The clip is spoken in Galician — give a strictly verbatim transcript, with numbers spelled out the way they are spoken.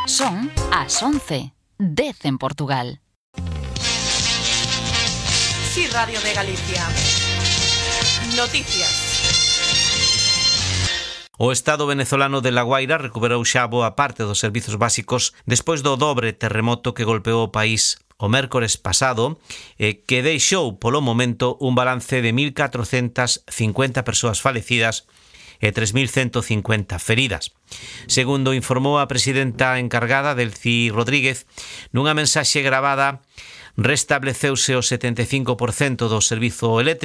Son as once, dez en Portugal. Sí, Radio de Galicia. Noticias. O Estado venezolano de La Guaira recuperou xa boa parte dos servizos básicos despois do dobre terremoto que golpeou o país o mércores pasado, eh, que deixou polo momento un balance de mil catrocentas cincuenta persoas falecidas e tres mil ciento cincuenta feridas. Segundo informou a presidenta encargada, Delcy Rodríguez, nunha mensaxe gravada, restableceuse o setenta e cinco por cento do servizo eléctrico